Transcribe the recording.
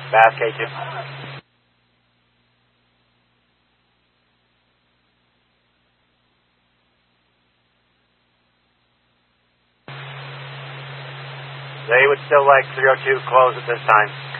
Bass K2. They would still like 302 close at this time.